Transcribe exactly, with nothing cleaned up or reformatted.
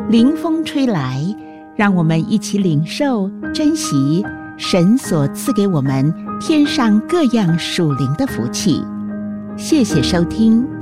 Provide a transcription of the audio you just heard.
凌风吹来，让我们一起领受珍惜神所赐给我们天上各样属灵的福气。谢谢收听。